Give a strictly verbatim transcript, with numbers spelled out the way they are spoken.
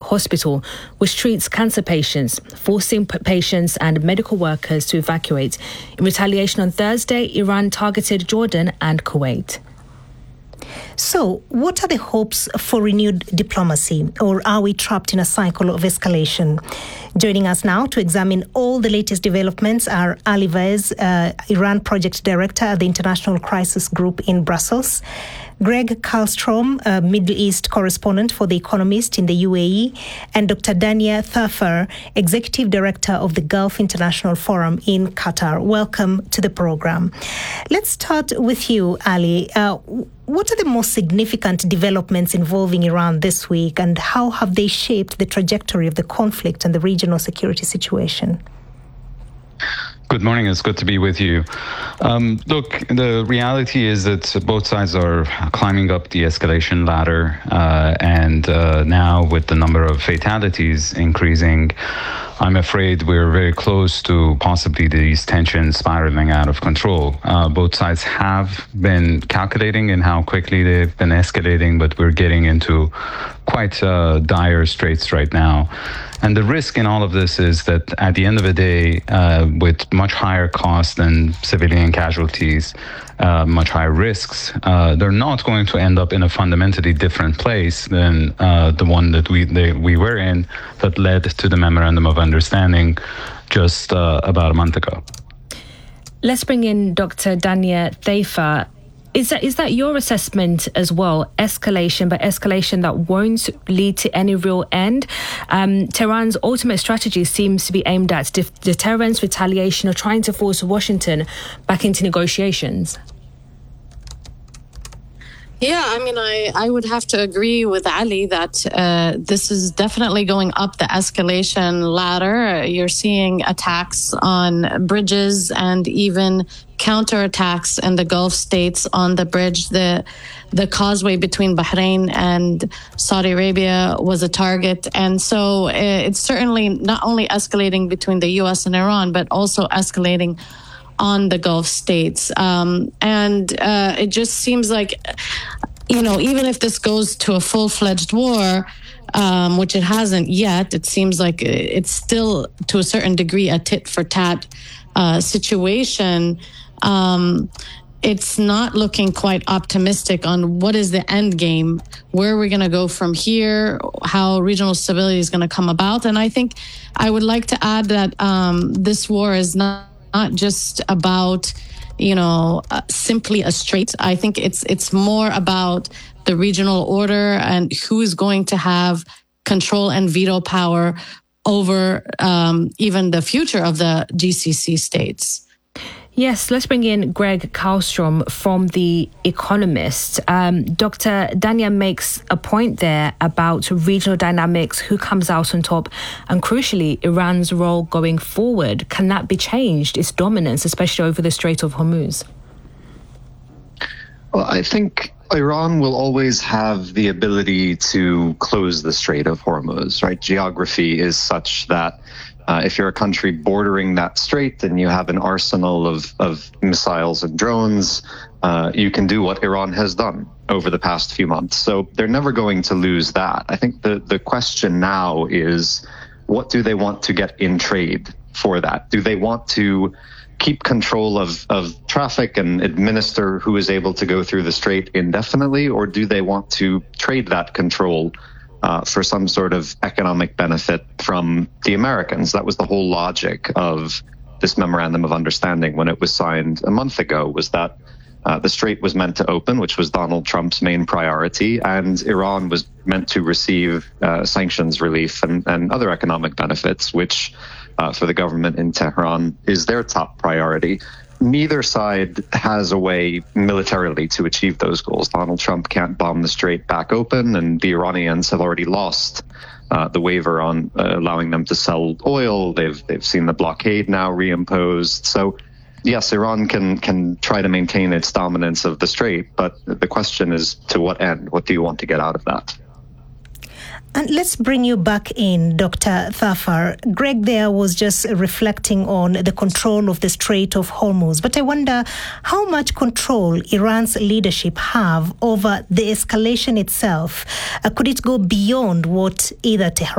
hospital, which treats cancer patients, forcing p- patients and medical workers to evacuate. In retaliation on Thursday, Iran targeted Jordan and Kuwait. So, what are the hopes for renewed diplomacy, or are we trapped in a cycle of escalation? Joining us now to examine all the latest developments are Ali Vaez, uh, Iran Project Director at the International Crisis Group in Brussels, Greg Karlstrom, uh, Middle East Correspondent for The Economist in the U A E, and Doctor Dania Thafar, Executive Director of the Gulf International Forum in Qatar. Welcome to the program. Let's start with you, Ali. Uh, what are the most significant developments involving Iran this week, and how have they shaped the trajectory of the conflict and the regional security situation? Good morning. It's good to be with you. Um, look, the reality is that both sides are climbing up the escalation ladder, uh, and uh, now with the number of fatalities increasing, I'm afraid we're very close to possibly these tensions spiraling out of control. Uh, both sides have been calculating in how quickly they've been escalating, but we're getting into quite uh, dire straits right now. And the risk in all of this is that at the end of the day, uh, with much higher costs than civilian casualties, uh, much higher risks, uh, they're not going to end up in a fundamentally different place than uh, the one that we they, we were in that led to the Memorandum of Understanding just uh, about a month ago. Let's bring in Doctor Dania Thafar. Is that is that your assessment as well? Escalation, but escalation that won't lead to any real end. Um, Tehran's ultimate strategy seems to be aimed at def- deterrence, retaliation, or trying to force Washington back into negotiations. Yeah, I mean, I, I would have to agree with Ali that uh, this is definitely going up the escalation ladder. You're seeing attacks on bridges and even counterattacks in the Gulf states on the bridge. The the causeway between Bahrain and Saudi Arabia was a target. And so uh, it's certainly not only escalating between the U S and Iran, but also escalating on the Gulf states. Um, and uh, it just seems like, you know, even if this goes to a full-fledged war, um, which it hasn't yet, it seems like it's still, to a certain degree, a tit-for-tat uh, situation. Um, it's not looking quite optimistic on what is the end game, where we're going to go from here, how regional stability is going to come about. And I think I would like to add that um, this war is not not just about, you know, uh, simply a strait. I think it's it's more about the regional order and who is going to have control and veto power over um, even the future of the G C C states. Yes, let's bring in Greg Karlstrom from The Economist. Um, Doctor Dania makes a point there about regional dynamics, who comes out on top, and crucially, Iran's role going forward. Can that be changed, its dominance, especially over the Strait of Hormuz? Well, I think Iran will always have the ability to close the Strait of Hormuz, right? Geography is such that Uh, if you're a country bordering that strait, then you have an arsenal of, of missiles and drones. Uh, you can do what Iran has done over the past few months. So they're never going to lose that. I think the, the question now is, what do they want to get in trade for that? Do they want to keep control of, of traffic and administer who is able to go through the strait indefinitely, or do they want to trade that control Uh, for some sort of economic benefit from the Americans? That was the whole logic of this Memorandum of Understanding when it was signed a month ago, was that uh, the strait was meant to open, which was Donald Trump's main priority, and Iran was meant to receive uh, sanctions relief and, and other economic benefits, which uh, for the government in Tehran is their top priority. Neither side has a way militarily to achieve those goals. Donald Trump can't bomb the strait back open, and the Iranians have already lost uh, the waiver on uh, allowing them to sell oil. They've they've seen the blockade now reimposed. So, yes, Iran can can try to maintain its dominance of the strait, but the question is, to what end? What do you want to get out of that? And let's bring you back in, Doctor Thafar. Greg there was just reflecting on the control of the Strait of Hormuz. But I wonder how much control Iran's leadership have over the escalation itself. Uh, could it go beyond what either Tehran